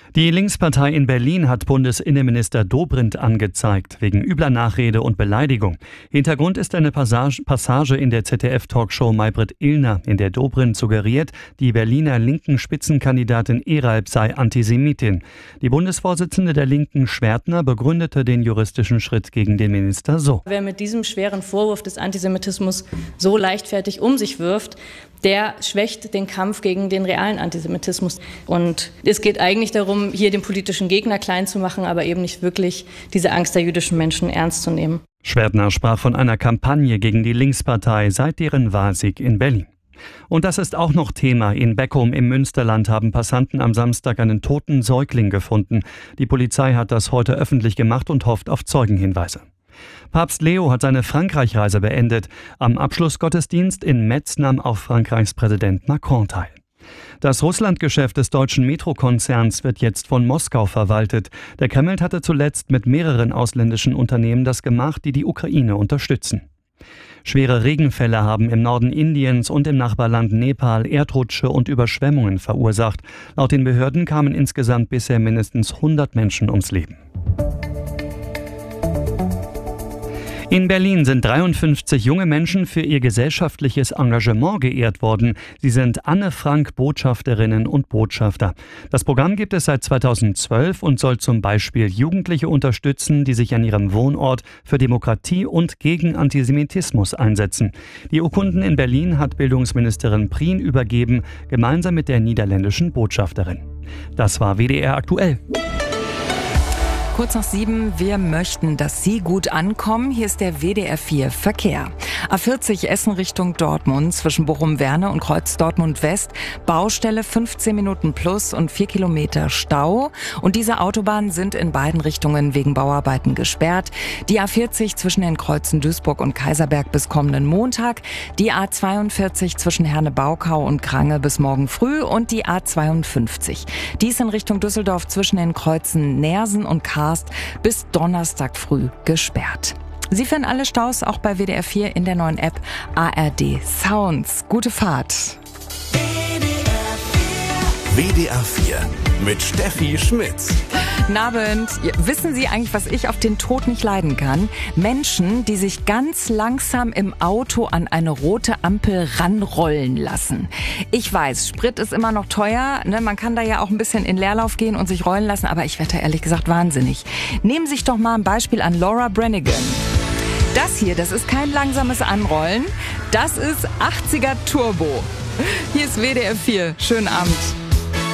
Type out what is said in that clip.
Die Linkspartei in Berlin hat Bundesinnenminister Dobrindt angezeigt, wegen übler Nachrede und Beleidigung. Hintergrund ist eine Passage in der ZDF-Talkshow Maybrit Illner, in der Dobrindt suggeriert, die Berliner linken Spitzenkandidatin Eralb sei Antisemitin. Die Bundesvorsitzende der Linken, Schwertner, begründete den juristischen Schritt gegen den Minister so. Wer mit diesem schweren Vorwurf des Antisemitismus so leichtfertig um sich wirft, der schwächt den Kampf gegen den realen Antisemitismus. Und es geht eigentlich darum, hier den politischen Gegner klein zu machen, aber eben nicht wirklich diese Angst der jüdischen Menschen ernst zu nehmen. Schwertner sprach von einer Kampagne gegen die Linkspartei seit deren Wahlsieg in Berlin. Und das ist auch noch Thema. In Beckum im Münsterland haben Passanten am Samstag einen toten Säugling gefunden. Die Polizei hat das heute öffentlich gemacht und hofft auf Zeugenhinweise. Papst Leo hat seine Frankreich-Reise beendet. Am Abschlussgottesdienst in Metz nahm auch Frankreichs Präsident Macron teil. Das Russlandgeschäft des deutschen Metro-Konzerns wird jetzt von Moskau verwaltet. Der Kreml hatte zuletzt mit mehreren ausländischen Unternehmen das gemacht, die die Ukraine unterstützen. Schwere Regenfälle haben im Norden Indiens und im Nachbarland Nepal Erdrutsche und Überschwemmungen verursacht. Laut den Behörden kamen insgesamt bisher mindestens 100 Menschen ums Leben. In Berlin sind 53 junge Menschen für ihr gesellschaftliches Engagement geehrt worden. Sie sind Anne Frank Botschafterinnen und Botschafter. Das Programm gibt es seit 2012 und soll zum Beispiel Jugendliche unterstützen, die sich an ihrem Wohnort für Demokratie und gegen Antisemitismus einsetzen. Die Urkunden in Berlin hat Bildungsministerin Prien übergeben, gemeinsam mit der niederländischen Botschafterin. Das war WDR aktuell. Kurz nach 7, wir möchten, dass Sie gut ankommen. Hier ist der WDR 4 Verkehr. A40 Essen Richtung Dortmund zwischen Bochum-Werne und Kreuz Dortmund West. Baustelle 15 Minuten plus und 4 Kilometer Stau. Und diese Autobahnen sind in beiden Richtungen wegen Bauarbeiten gesperrt. Die A40 zwischen den Kreuzen Duisburg und Kaiserberg bis kommenden Montag. Die A42 zwischen Herne-Baukau und Krange bis morgen früh. Und die A52. Dies in Richtung Düsseldorf zwischen den Kreuzen Neersen und Karst bis Donnerstag früh gesperrt. Sie finden alle Staus auch bei WDR 4 in der neuen App ARD Sounds. Gute Fahrt. WDR 4 mit Steffi Schmitz. Guten Abend. Wissen Sie eigentlich, was ich auf den Tod nicht leiden kann? Menschen, die sich ganz langsam im Auto an eine rote Ampel ranrollen lassen. Ich weiß, Sprit ist immer noch teuer, ne? Man kann da ja auch ein bisschen in Leerlauf gehen und sich rollen lassen, aber ich werde da ehrlich gesagt wahnsinnig. Nehmen Sie sich doch mal ein Beispiel an Laura Branigan. Das hier, das ist kein langsames Anrollen, das ist 80er Turbo. Hier ist WDR 4. Schönen Abend.